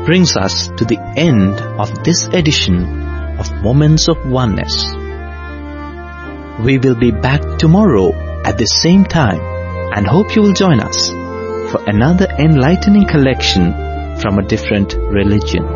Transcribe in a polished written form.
brings us to the end of this edition of Moments of Oneness. We will be back tomorrow at the same time and hope you will join us for another enlightening collection from a different religion.